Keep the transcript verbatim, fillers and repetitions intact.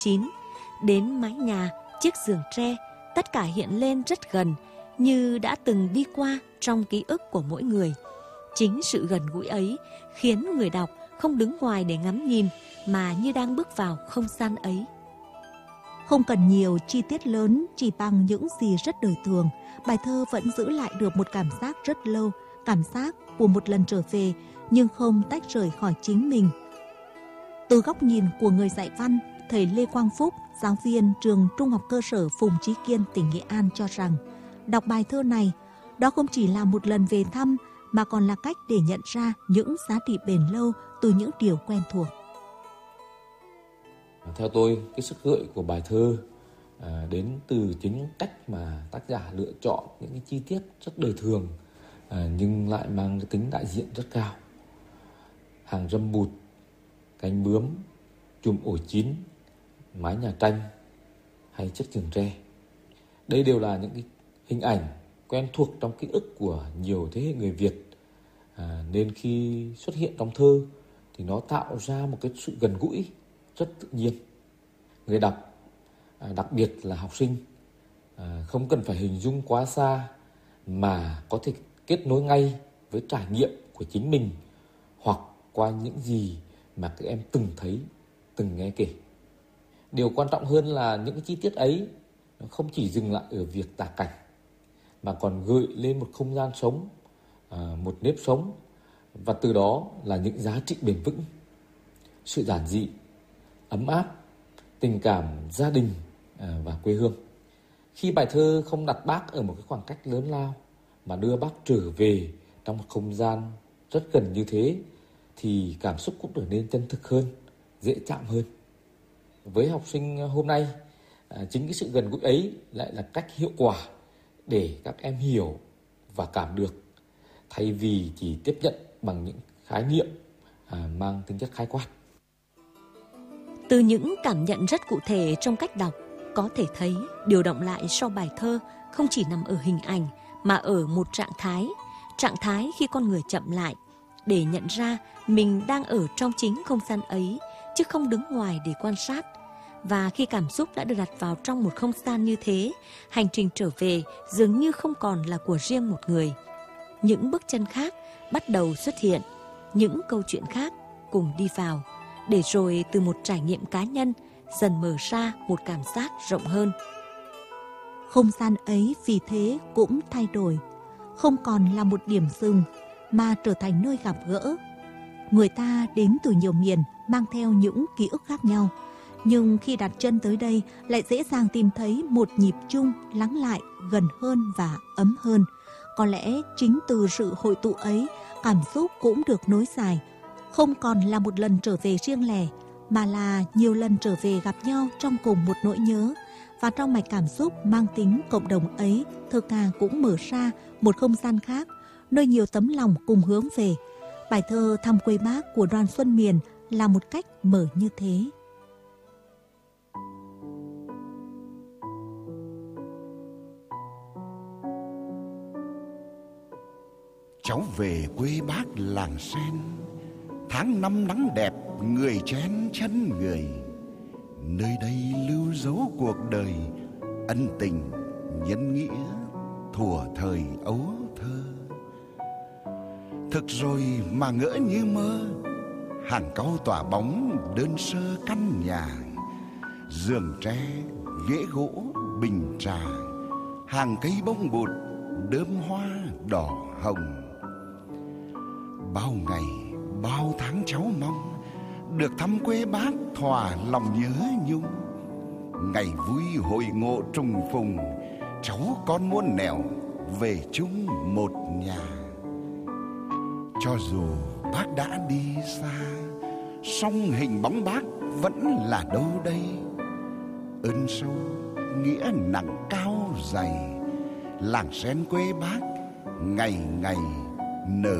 chín, đến mái nhà, chiếc giường tre, tất cả hiện lên rất gần, như đã từng đi qua trong ký ức của mỗi người. Chính sự gần gũi ấy khiến người đọc không đứng ngoài để ngắm nhìn, mà như đang bước vào không gian ấy. Không cần nhiều chi tiết lớn, chỉ bằng những gì rất đời thường, bài thơ vẫn giữ lại được một cảm giác rất lâu, cảm giác của một lần trở về nhưng không tách rời khỏi chính mình. Từ góc nhìn của người dạy văn, thầy Lê Quang Phúc, giáo viên trường Trung học cơ sở Phùng Chí Kiên, tỉnh Nghệ An cho rằng, đọc bài thơ này, đó không chỉ là một lần về thăm mà còn là cách để nhận ra những giá trị bền lâu từ những điều quen thuộc. Theo tôi, cái sức gợi của bài thơ à, đến từ chính cách mà tác giả lựa chọn những cái chi tiết rất đời thường à, nhưng lại mang cái tính đại diện rất cao. Hàng râm bụt, cánh bướm, chùm ổi chín, mái nhà tranh hay chiếc giường tre. Đây đều là những cái hình ảnh quen thuộc trong ký ức của nhiều thế hệ người Việt, à, nên khi xuất hiện trong thơ thì nó tạo ra một cái sự gần gũi rất tự nhiên. Người đọc, à, đặc biệt là học sinh, à, không cần phải hình dung quá xa mà có thể kết nối ngay với trải nghiệm của chính mình hoặc qua những gì mà các em từng thấy, từng nghe kể. Điều quan trọng hơn là những cái chi tiết ấy nó không chỉ dừng lại ở việc tả cảnh mà còn gợi lên một không gian sống, à, một nếp sống, và từ đó là những giá trị bền vững, sự giản dị, ấm áp, tình cảm gia đình à, và quê hương. Khi bài thơ không đặt bác ở một cái khoảng cách lớn lao mà đưa bác trở về trong một không gian rất gần như thế, thì cảm xúc cũng trở nên chân thực hơn, dễ chạm hơn. Với học sinh hôm nay, à, chính cái sự gần gũi ấy lại là cách hiệu quả để các em hiểu và cảm được, thay vì chỉ tiếp nhận bằng những khái niệm à, mang tính chất khái quát. Từ những cảm nhận rất cụ thể trong cách đọc, có thể thấy điều động lại sau bài thơ không chỉ nằm ở hình ảnh mà ở một trạng thái, trạng thái khi con người chậm lại để nhận ra mình đang ở trong chính không gian ấy, chứ không đứng ngoài để quan sát. Và khi cảm xúc đã được đặt vào trong một không gian như thế, hành trình trở về dường như không còn là của riêng một người. Những bước chân khác bắt đầu xuất hiện, những câu chuyện khác cùng đi vào, để rồi từ một trải nghiệm cá nhân dần mở ra một cảm giác rộng hơn. Không gian ấy vì thế cũng thay đổi, không còn là một điểm dừng mà trở thành nơi gặp gỡ. Người ta đến từ nhiều miền mang theo những ký ức khác nhau, nhưng khi đặt chân tới đây lại dễ dàng tìm thấy một nhịp chung lắng lại, gần hơn và ấm hơn. Có lẽ chính từ sự hội tụ ấy, cảm xúc cũng được nối dài, không còn là một lần trở về riêng lẻ mà là nhiều lần trở về gặp nhau trong cùng một nỗi nhớ. Và trong mạch cảm xúc mang tính cộng đồng ấy, thơ ca cũng mở ra một không gian khác, nơi nhiều tấm lòng cùng hướng về. Bài thơ Thăm Quê Bác của Đoàn Xuân Miền là một cách mở như thế. Cháu về quê bác làng sen, tháng năm nắng đẹp người chen chân người. Nơi đây lưu dấu cuộc đời, ân tình nhân nghĩa thuở thời ấu thơ. Thực rồi mà ngỡ như mơ, hàng cau tỏa bóng đơn sơ căn nhà, giường tre, ghế gỗ, bình trà, hàng cây bông bụt, đơm hoa đỏ hồng. Bao ngày, bao tháng cháu mong được thăm quê bác thỏa lòng nhớ nhung. Ngày vui hội ngộ trùng phùng, cháu con muôn nẻo về chung một nhà. Cho dù bác đã đi xa, song hình bóng bác vẫn là đâu đây. Ơn sâu, nghĩa nặng cao dày, làng sen quê bác ngày ngày nở